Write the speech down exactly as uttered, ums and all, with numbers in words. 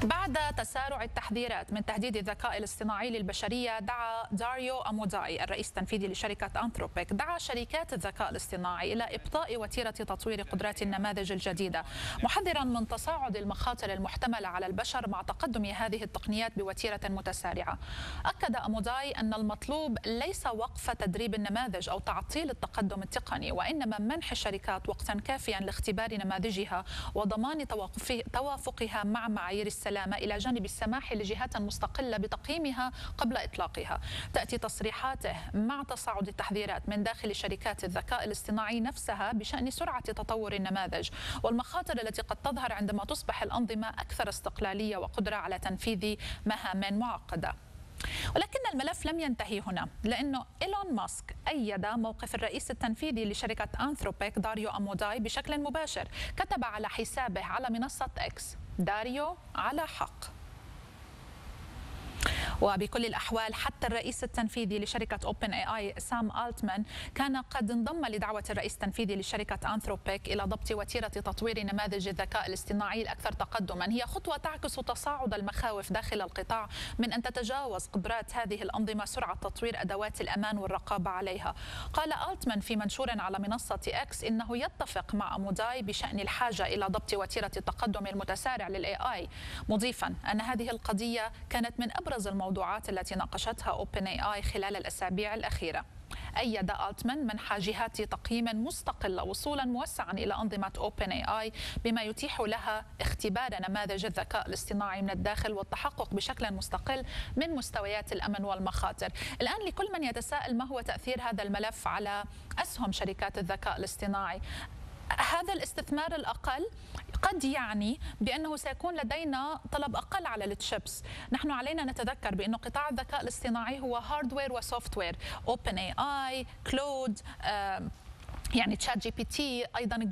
بعد تسارع التحذيرات من تهديد الذكاء الاصطناعي للبشرية، دعا داريو أموداي الرئيس التنفيذي لشركة أنثروبيك دعا شركات الذكاء الاصطناعي إلى إبطاء وتيرة تطوير قدرات النماذج الجديدة، محذرا من تصاعد المخاطر المحتملة على البشر مع تقدم هذه التقنيات بوتيرة متسارعة. أكد أموداي أن المطلوب ليس وقف تدريب النماذج أو تعطيل التقدم التقني، وإنما منح الشركات وقتا كافيا لاختبار نماذجها وضمان توافقها مع معايير السلامة إلى جانب السماح لجهات مستقلة بتقييمها قبل إطلاقها. تأتي تصريحاته مع تصاعد التحذيرات من داخل شركات الذكاء الاصطناعي نفسها بشأن سرعة تطور النماذج والمخاطر التي قد تظهر عندما تصبح الأنظمة أكثر استقلالية وقدرة على تنفيذ مهام معقدة. ولكن الملف لم ينتهي هنا، لأنه إيلون ماسك أيد موقف الرئيس التنفيذي لشركة أنثروبيك داريو أموداي بشكل مباشر. كتب على حسابه على منصة إكس: داريو على حق. وبكل الأحوال حتى الرئيس التنفيذي لشركة أوبن اي اي سام ألتمان كان قد انضم لدعوة الرئيس التنفيذي لشركة أنثروبيك إلى ضبط وتيرة تطوير نماذج الذكاء الاصطناعي الأكثر تقدما. هي خطوة تعكس تصاعد المخاوف داخل القطاع من أن تتجاوز قدرات هذه الأنظمة سرعة تطوير أدوات الأمان والرقابة عليها. قال ألتمان في منشور على منصة إكس إنه يتفق مع أموداي بشأن الحاجة إلى ضبط وتيرة التقدم المتسارع للاي اي، مضيفا أن هذه القضية كانت من أبرز الموضوعات الموضوعات التي ناقشتها أوبن اي اي خلال الأسابيع الأخيرة. أيد ألتمان منح جهات تقييم مستقلة وصولا موسعا إلى أنظمة أوبن اي اي بما يتيح لها اختبار نماذج الذكاء الاصطناعي من الداخل والتحقق بشكل مستقل من مستويات الأمن والمخاطر. الآن لكل من يتساءل ما هو تأثير هذا الملف على أسهم شركات الذكاء الاصطناعي، هذا الاستثمار الأقل قد يعني بأنه سيكون لدينا طلب أقل على التشيبس. نحن علينا نتذكر بأن قطاع الذكاء الاصطناعي هو هاردوير وسوفت وير. أوبن اي اي، كلود، يعني تشات جي بي تي، أيضا